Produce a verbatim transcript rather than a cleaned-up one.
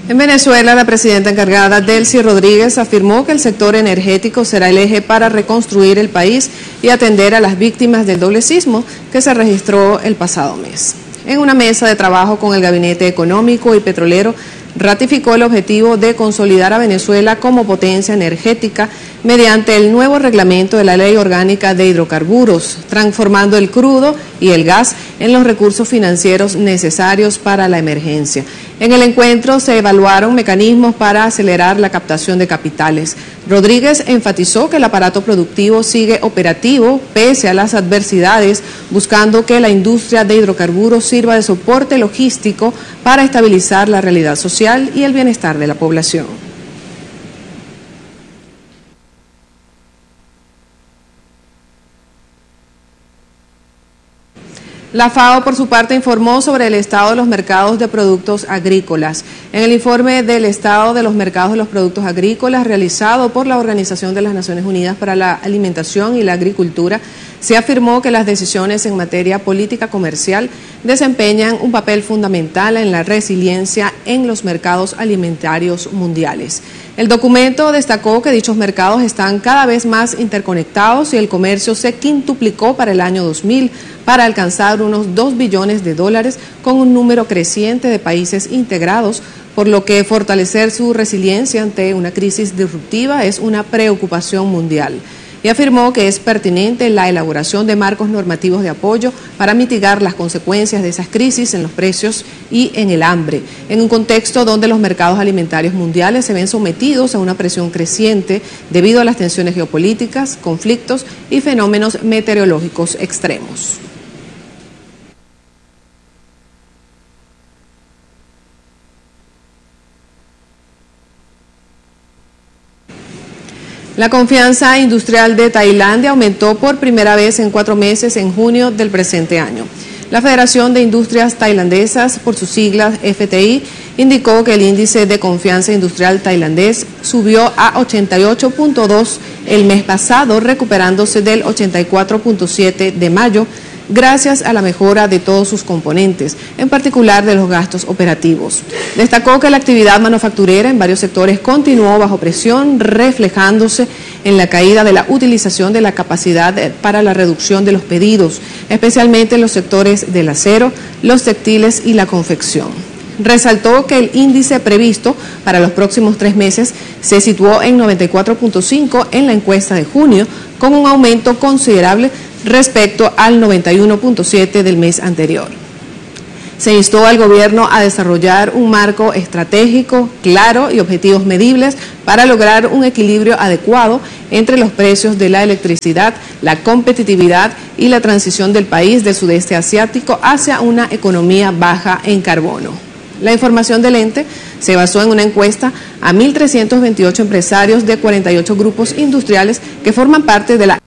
En Venezuela, la presidenta encargada, Delcy Rodríguez, afirmó que el sector energético será el eje para reconstruir el país y atender a las víctimas del doble sismo que se registró el pasado mes. En una mesa de trabajo con el Gabinete Económico y Petrolero, ratificó el objetivo de consolidar a Venezuela como potencia energética mediante el nuevo reglamento de la Ley Orgánica de Hidrocarburos, transformando el crudo y el gas en los recursos financieros necesarios para la emergencia. En el encuentro se evaluaron mecanismos para acelerar la captación de capitales. Rodríguez enfatizó que el aparato productivo sigue operativo pese a las adversidades, buscando que la industria de hidrocarburos sirva de soporte logístico para estabilizar la realidad social y el bienestar de la población. La FAO, por su parte, informó sobre el estado de los mercados de productos agrícolas. En el informe del estado de los mercados de los productos agrícolas realizado por la Organización de las Naciones Unidas para la Alimentación y la Agricultura, se afirmó que las decisiones en materia política comercial desempeñan un papel fundamental en la resiliencia en los mercados alimentarios mundiales. El documento destacó que dichos mercados están cada vez más interconectados y el comercio se quintuplicó para el año dos mil para alcanzar unos dos billones de dólares con un número creciente de países integrados, por lo que fortalecer su resiliencia ante una crisis disruptiva es una preocupación mundial. Y afirmó que es pertinente la elaboración de marcos normativos de apoyo para mitigar las consecuencias de esas crisis en los precios y en el hambre, en un contexto donde los mercados alimentarios mundiales se ven sometidos a una presión creciente debido a las tensiones geopolíticas, conflictos y fenómenos meteorológicos extremos. La confianza industrial de Tailandia aumentó por primera vez en cuatro meses en junio del presente año. La Federación de Industrias Tailandesas, por sus siglas F T I, indicó que el índice de confianza industrial tailandés subió a ochenta y ocho punto dos el mes pasado, recuperándose del ochenta y cuatro punto siete de mayo, gracias a la mejora de todos sus componentes, en particular de los gastos operativos. Destacó que la actividad manufacturera en varios sectores continuó bajo presión, reflejándose en la caída de la utilización de la capacidad para la reducción de los pedidos, especialmente en los sectores del acero, los textiles y la confección. Resaltó que el índice previsto para los próximos tres meses se situó en noventa y cuatro punto cinco en la encuesta de junio, con un aumento considerable respecto al noventa y uno punto siete del mes anterior. Se instó al gobierno a desarrollar un marco estratégico, claro y objetivos medibles para lograr un equilibrio adecuado entre los precios de la electricidad, la competitividad y la transición del país del sudeste asiático hacia una economía baja en carbono. La información del ente se basó en una encuesta a mil trescientos veintiocho empresarios de cuarenta y ocho grupos industriales que forman parte de la